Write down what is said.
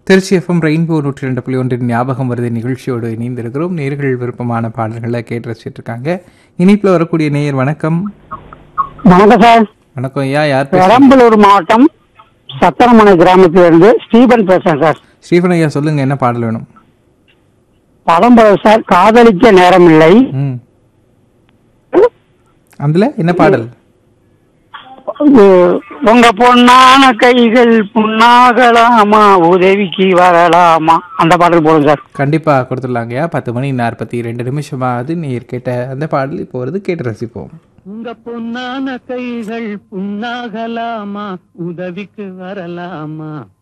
Trichy FM rainbow 102.1 ஞாபகம் வருது நிகழ்ச்சியோடு இணைந்திருக்கிறோம். நேர்கள் விருப்பமான பாடல்களை கேட்டு ரசிச்சுட்டு இருக்காங்க. இனிப்புல வரக்கூடிய நேயர் வணக்கம். வணக்கம் சார். வணக்கம் ஐயா, யார்? பெரம்பலூர் மாவட்டம் சத்திரமனை கிராமத்திலிருந்து ஸ்டீபன் பேசுறேன் சார். ஸ்டீபன் ஐயா, சொல்லுங்க, என்ன பாடல் வேணும்? படம் சார் காதலிக்க நேரமில்லை. அதுல என்ன பாடல்? உங்க பொண்ணான கைகள் புண்ணாகலாமா, உதவிக்கு வரலாமா, அந்த பாடல் போடுங்க சார். கண்டிப்பா கொடுத்துடலாங்கய்யா. 10:42 ஆகுது. நீர் கேட்ட அந்த பாடல் இப்போ வருது, கேட்டு ரசிப்போம். உங்க பொண்ணான கைகள் புண்ணாகலாமா, உதவிக்கு வரலாமா.